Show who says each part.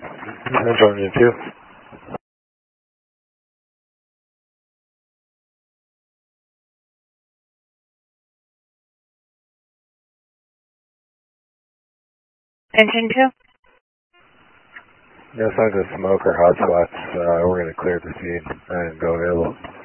Speaker 1: Central Engine 2.
Speaker 2: Engine 2?
Speaker 1: No signs of smoke or hot spots. We're going to clear the scene and go available.